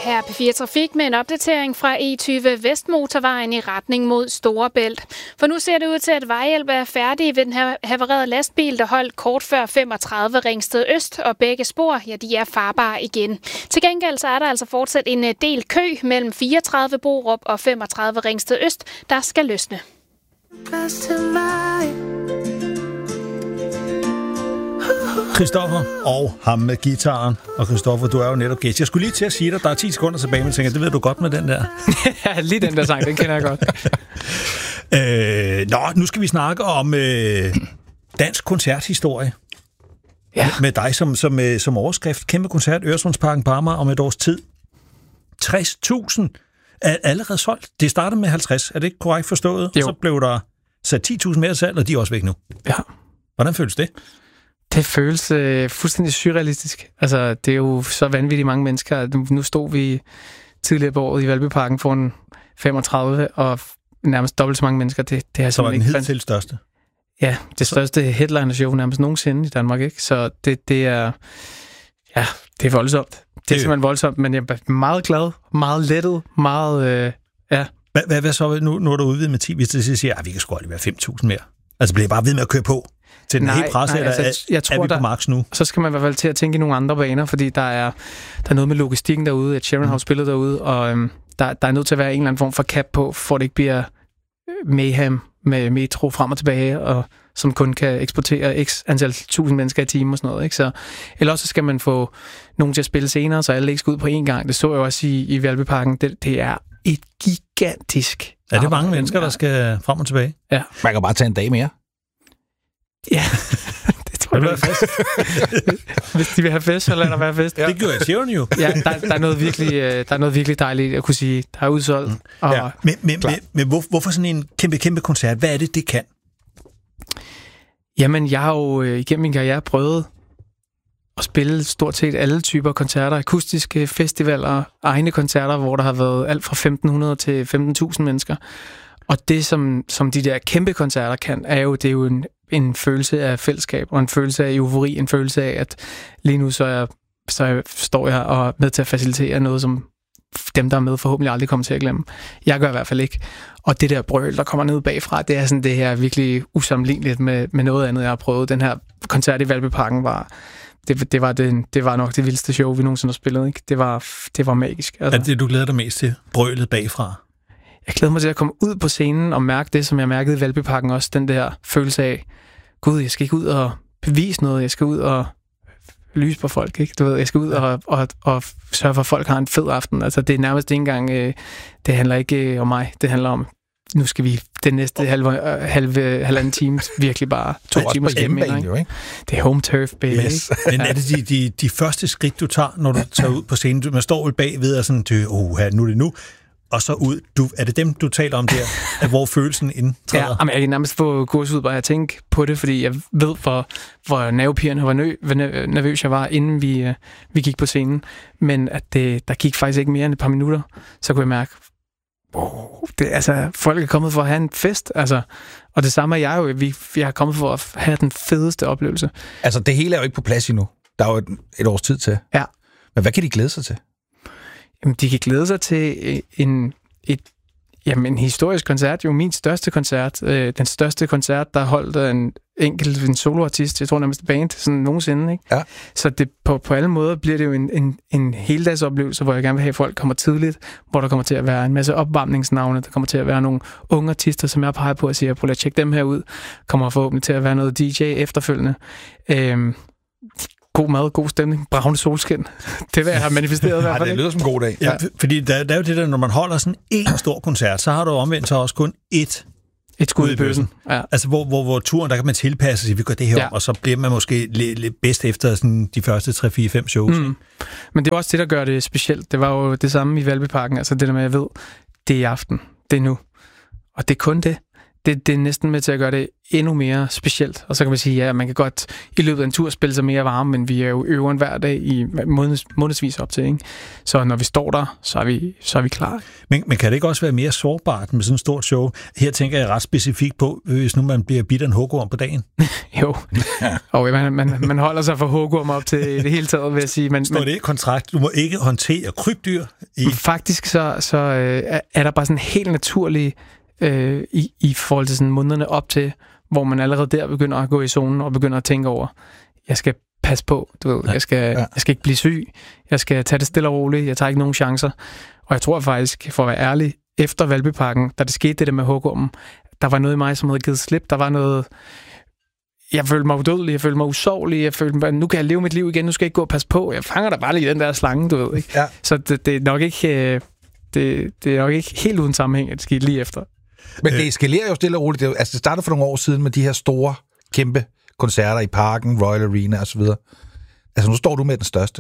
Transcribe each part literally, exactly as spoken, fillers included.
her P fire Trafik med en opdatering fra E tyve Vestmotorvejen i retning mod Storebælt. For nu ser det ud til, at vejhjælp er færdig ved den her havererede lastbil, der holdt kort før femogtredive Ringsted Øst, og begge spor, ja, de er farbare igen. Til gengæld så er der altså fortsat en del kø mellem fireogtredive Borup og femogtredive Ringsted Øst, der skal løsne. Christoffer og ham med gitaren. Og Christoffer, du er jo netop gæst. Jeg skulle lige til at sige dig, der er ti sekunder tilbage, men jeg tænker, det ved du godt med den der. Ja, lige den der sang, den kender jeg godt. øh, nå, nu skal vi snakke om øh, dansk koncerthistorie. Ja. Med dig som, som, som overskrift. Kæmpe koncert, Øresundsparken på Amager om et års tid. tres tusind er allerede solgt. Det startede med halvtreds, er det ikke korrekt forstået? Jo. Og så blev der sat ti tusind mere salg, og de er også væk nu. Ja. Hvordan føles det? Det føles øh, fuldstændig surrealistisk. Altså, det er jo så vanvittigt mange mennesker. Nu stod vi tidligere på året i Valbyparken for en femogtredive, og nærmest dobbelt så mange mennesker. Det, det er så var den helt til største? Ja, det største headliner-show nærmest nogensinde i Danmark, ikke? Så det, det er... Ja, det er voldsomt. Det er det simpelthen voldsomt, men jeg er meget glad, meget lettet, meget... Øh, ja. Hvad, hvad, hvad så, nu, nu er du udvidet med ti, hvis det siger, at vi kan sgu aldrig være fem tusind mere? Altså, bliver jeg bare ved med at køre på? Til den nej, helt presse, nej, altså, eller er, jeg tror, er vi på max nu? Så skal man i hvert fald til at tænke i nogle andre baner, fordi der er, der er noget med logistikken derude, at Sharon har spillet derude, og øhm, der, der er nødt til at være en eller anden form for cap på, for det ikke bliver mayhem med metro frem og tilbage, og som kun kan eksportere x antal tusind mennesker i timen og sådan noget. Ikke? Så, eller også skal man få nogen til at spille senere, så alle ikke skal ud på én gang. Det så jeg også i, i Valbyparken. Det, det er et gigantisk... Er det mange mennesker, der skal frem og tilbage? Ja. Man kan bare tage en dag mere. Ja, det tror jeg. Hvis de vil have fest, så lad der være fest. Ja. Det gør jeg Sharon jo. Ja, der, der, er noget virkelig, der er noget virkelig dejligt at kunne sige, der er udsolgt. Mm. Og ja. Men, men, men, men hvor, hvorfor sådan en kæmpe, kæmpe koncert? Hvad er det, det kan? Jamen, jeg har jo igennem min karriere prøvet at spille stort set alle typer koncerter. Akustiske festivaler, egne koncerter, hvor der har været alt fra femten hundrede til femten tusind mennesker. Og det, som, som de der kæmpe koncerter kan, er jo, det er jo en, en følelse af fællesskab, og en følelse af eufori, en følelse af, at lige nu så, er, så står jeg og er med til at facilitere noget, som dem, der er med, forhåbentlig aldrig kommer til at glemme. Jeg gør i hvert fald ikke. Og det der brøl, der kommer ned bagfra, det er sådan det her virkelig usammenligneligt med, med noget andet, jeg har prøvet. Den her koncert i Valbyparken var... Det, det, var det, det var nok det vildeste show, vi nogensinde har spillet. Ikke? Det, var, det var magisk. Altså. Er det det, du glæder dig mest til? Brølet bagfra? Jeg glæder mig til at komme ud på scenen og mærke det, som jeg mærkede i Valbyparken også. Den der følelse af, gud, jeg skal ikke ud og bevise noget. Jeg skal ud og lyse på folk. Ikke? Du ved, jeg skal ud og, og, og sørge for, at folk har en fed aften. Altså, det er nærmest ikke engang... Øh, det handler ikke øh, om mig. Det handler om... Nu skal vi den næste halve, halve, halvanden time virkelig bare to timer hjemme. Ikke? Ikke? Det er home turf, baby. Yes. Men er det de, de, de første skridt, du tager, når du tager ud på scenen? Man står vel bagved og sådan, oh, nu er det nu. Og så ud. Du, er det dem, du taler om der, hvor følelsen indtræder? Ja, jeg kan nærmest få gåsehud bare at tænke på det, fordi jeg ved, hvor, hvor nervepirrende og hvor nervøs jeg var, inden vi, vi gik på scenen. Men at det, der gik faktisk ikke mere end et par minutter, så kunne jeg mærke, oh, det, altså, folk er kommet for at have en fest, altså, og det samme er jeg jo, vi, jeg er kommet for at have den fedeste oplevelse. Altså, det hele er jo ikke på plads endnu. Der er jo et, et års tid til. Ja. Men hvad kan de glæde sig til? Jamen, de kan glæde sig til en, et, jamen, en historisk koncert, jo min største koncert, øh, den største koncert, der holdt af en enkelt en soloartist, jeg tror nærmest band, sådan nogensinde, ikke? Ja. Så det, på, på alle måder bliver det jo en, en, en heldagsoplevelse, hvor jeg gerne vil have, at folk kommer tidligt, hvor der kommer til at være en masse opvarmningsnavne, der kommer til at være nogle unge artister, som jeg peger på og siger, prøv at tjekke dem her ud, kommer forhåbentlig til at være noget D J efterfølgende. Øhm, God mad, god stemning, bravende solskin. Det vil jeg have manifesteret i hvert fald. Det lyder som en god dag. Ja, fordi der, der er jo det der, når man holder sådan en stor koncert, så har du omvendt så også kun ét et skud i bøssen. Ja. Altså, hvor, hvor, hvor turen, der kan man tilpasse sig, vi gør det her, ja. Og så bliver man måske lidt, lidt bedst efter sådan de første tre, fire, fem shows. Mm. Men det er også det, der gør det specielt. Det var jo det samme i Valbyparken. Altså det der med, at jeg ved, det er i aften, det er nu. Og det er kun det. det, det er næsten med til at gøre det endnu mere specielt. Og så kan man sige, ja, man kan godt i løbet af en tur spille sig mere varme, men vi er jo øveren hver dag i måneds, månedsvis op til, ikke? Så når vi står der, så er vi, så er vi klar. Men, men kan det ikke også være mere sårbart med sådan et stort show? Her tænker jeg ret specifikt på, hvis nu man bliver bidt af en hugorm på dagen. Jo, og man, man, man holder sig for hugorm op til det hele taget, vil jeg sige. Men, Står det i kontrakt? Du må ikke håndtere krybdyr? I... Faktisk så, så øh, er der bare sådan helt naturlig øh, i, i forhold til sådan månederne op til, hvor man allerede der begynder at gå i zonen og begynder at tænke over, jeg skal passe på, du ved, jeg skal, ja. jeg skal ikke blive syg, jeg skal tage det stille og roligt, jeg tager ikke nogen chancer. Og jeg tror faktisk, for at være ærlig, efter Valbyparken, da det skete det der med hugormen, der var noget i mig, som havde givet slip, der var noget, jeg følte mig udødelig, jeg følte mig usårlig, jeg følte mig, nu kan jeg leve mit liv igen, nu skal jeg ikke gå og passe på, jeg fanger da bare lige den der slange, du ved, ikke? Ja. Så det, det er nok ikke, det, det er nok ikke helt uden sammenhæng, at det skete lige efter. Men det eskalerer jo stille og roligt. Det, altså, det startede for nogle år siden med de her store, kæmpe koncerter i Parken, Royal Arena og så videre. Altså, nu står du med den største.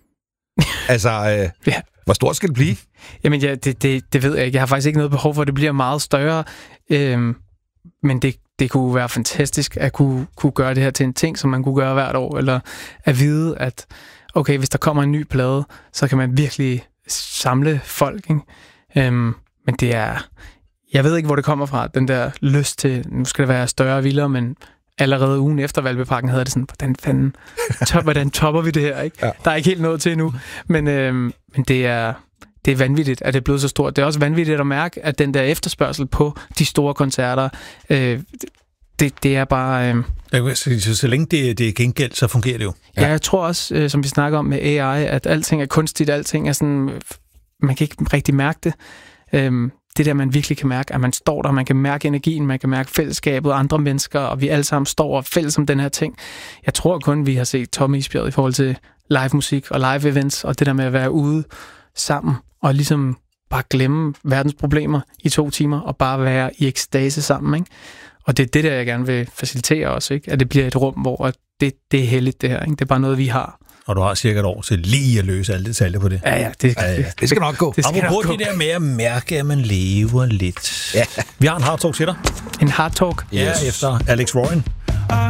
altså, øh, ja. Hvor stort skal det blive? Jamen, ja, det, det, det ved jeg ikke. Jeg har faktisk ikke noget behov for, at det bliver meget større. Øhm, men det, det kunne være fantastisk at kunne, kunne gøre det her til en ting, som man kunne gøre hvert år. Eller at vide, at okay, hvis der kommer en ny plade, så kan man virkelig samle folk. Ikke? Øhm, men det er... Jeg ved ikke, hvor det kommer fra, den der lyst til, nu skal det være større og vildere, men allerede ugen efter Valbyparken havde det sådan, hvordan fanden, top, hvordan topper vi det her, ikke? Ja. Der er ikke helt noget til endnu, men, øh, men det er, det er vanvittigt, at det er blevet så stort. Det er også vanvittigt at mærke, at den der efterspørgsel på de store koncerter, øh, det, det er bare... Øh, så, så længe det, det er gengældt, så fungerer det jo. Ja, ja jeg tror også, øh, som vi snakker om med A I, at alting er kunstigt, alting er sådan, man kan ikke rigtig mærke det. Øh, Det der, man virkelig kan mærke, at man står der, man kan mærke energien, man kan mærke fællesskabet, andre mennesker, og vi alle sammen står og fælles om den her ting. Jeg tror kun, vi har set Tom Isbjerg i forhold til live musik og live events, og det der med at være ude sammen, og ligesom bare glemme verdens problemer i to timer, og bare være i ekstase sammen, ikke? Og det er det der, jeg gerne vil facilitere også, ikke? At det bliver et rum, hvor det, det er heldigt, det her, ikke? Det er bare noget, vi har. Og du har cirka et år til lige at løse alle detaljer på det. Ja, ja, det, ja, ja. det, det skal nok gå. Og prøv det der med at mærke, at man lever lidt. Ja. Vi har en hard talk til dig. En hard talk? Ja, yes. Efter Alex Warren.